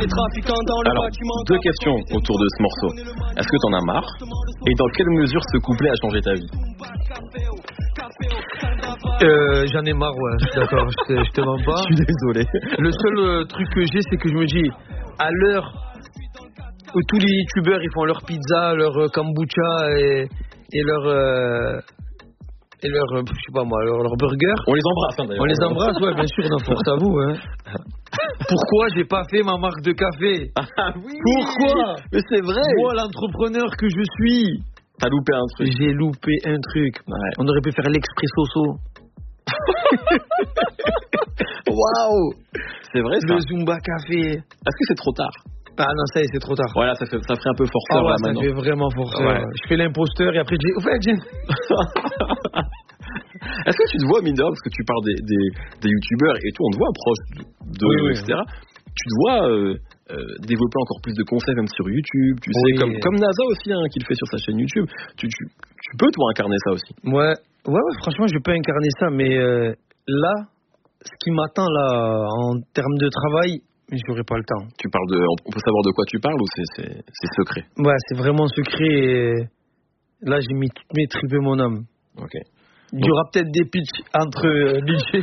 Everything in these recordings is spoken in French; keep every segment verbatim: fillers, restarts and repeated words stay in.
Alors, deux questions autour de ce morceau. Est-ce que t'en as marre? Et dans quelle mesure ce couplet a changé ta vie? Euh, j'en ai marre, ouais, je suis d'accord, je te, je te mens pas. Je suis désolé. Le seul euh, truc que j'ai, c'est que je me dis, à l'heure où tous les youtubeurs ils font leur pizza, leur euh, kombucha et, et leur euh, et leur euh, je sais pas moi, leur, leur burger. On les embrasse, hein, d'ailleurs. On les embrasse, ouais, bien sûr, non, force à vous. Hein. Pourquoi j'ai pas fait ma marque de café? Ah oui. Pourquoi? Mais c'est vrai. Moi, l'entrepreneur que je suis. T'as loupé un truc. J'ai loupé un truc. Ouais. On aurait pu faire l'expressoso. Waouh. C'est vrai ça. Le Zumba Café. Est-ce que c'est trop tard? Ah non, ça y est, c'est trop tard. Voilà, ça fait, ça ferait un peu forceur ah ouais, là ça maintenant. fait vraiment forceur. Ouais. Je fais l'imposteur et après je dis, au fait, j'ai... Est-ce que tu te vois, mine de rien, parce que tu parles des, des, des youtubeurs et tout, on te voit proche de, de oui, oui. et cetera. Tu te vois euh, euh, développer encore plus de concepts même sur YouTube, tu sais, Oui. comme, comme NASA aussi, hein, qui le fait sur sa chaîne YouTube. Tu, tu, tu peux, toi, incarner ça aussi. Ouais, ouais, ouais, franchement, je peux incarner ça, mais euh, là, ce qui m'attend là, en termes de travail, j'aurai pas le temps. Tu parles de, on peut savoir de quoi tu parles ou c'est, c'est, c'est secret? Ouais, c'est vraiment secret et là, j'ai mis toutes mes tripes et mon âme. Ok. Il y aura peut-être des pitchs entre euh, D J.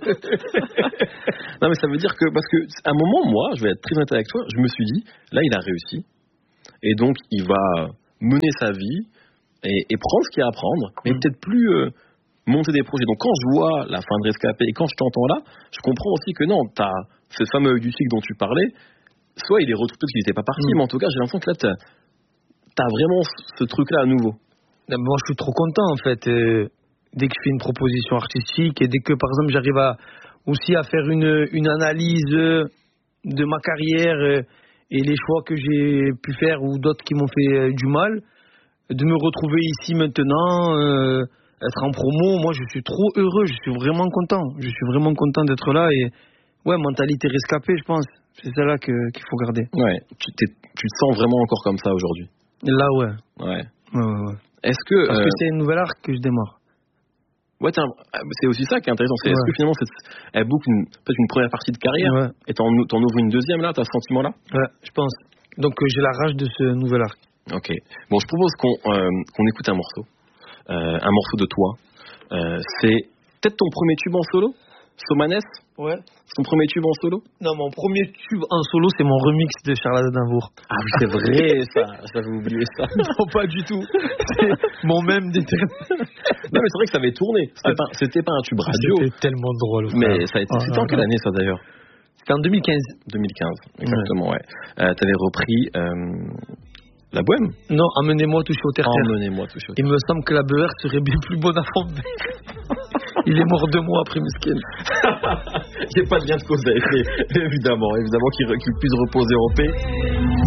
Non mais ça veut dire que, parce que à un moment, moi, je vais être très honnête avec toi, je me suis dit, là il a réussi, et donc il va mener sa vie et, et prendre ce qu'il y a à prendre, mais Mm. peut-être plus euh, monter des projets. Donc quand je vois la fin de Rescapé et quand je t'entends là, je comprends aussi que non, t'as ce fameux œil du tigre dont tu parlais, soit il est retrouvé parce qu'il n'était pas parti, Mm. mais en tout cas j'ai l'impression que là t'as, t'as vraiment ce truc-là à nouveau. Non, moi, je suis trop content en fait. Euh, dès que je fais une proposition artistique et dès que, par exemple, j'arrive à aussi à faire une, une analyse euh, de ma carrière euh, et les choix que j'ai pu faire ou d'autres qui m'ont fait euh, du mal, de me retrouver ici maintenant, euh, être en promo, moi, je suis trop heureux. Je suis vraiment content. Je suis vraiment content d'être là et ouais, mentalité rescapée, je pense. C'est celle-là que, qu'il faut garder. Ouais. Tu, t'es, tu te sens vraiment encore comme ça aujourd'hui. Là, ouais. Ouais. Ouais, ouais, ouais. Est-ce que Parce euh, que c'est une nouvelle arc que je démarre. Ouais, tiens, c'est aussi ça qui est intéressant. C'est Ouais. est-ce que finalement, c'est, elle boucle une, peut-être une première partie de carrière Ouais. et t'en, t'en ouvres une deuxième là, t'as ce sentiment-là? Ouais, je pense. Donc euh, j'ai la rage de ce nouvel arc. Ok. Bon, je propose qu'on, euh, qu'on écoute un morceau. Euh, un morceau de toi. Euh, c'est peut-être ton premier tube en solo? Somanes? Ouais. C'est ton premier tube en solo? Non, mon premier tube en solo, c'est mon remix de Charles Aznavour. Ah oui, c'est vrai, ça. J'avais oublié ça. Non, pas du tout. C'est mon même d'éternel. Non, mais c'est vrai que ça avait tourné. C'était, pas, c'était pas un tube radio. C'était tellement drôle. frère. Mais ça a été, Oh, c'était non, en quelle non. année ça d'ailleurs? C'était en deux mille quinze. deux mille quinze, exactement, ouais. Euh, t'avais repris euh, La Bohème? Non, emmenez-moi toucher au terre-terre. Emmenez-moi toucher au Il me semble que la B E R serait bien plus bonne à fonder. Il est mort deux mois après Miskin. Il n'y a pas de lien de cause avec lui, évidemment, évidemment qu'il, qu'il puisse reposer en paix.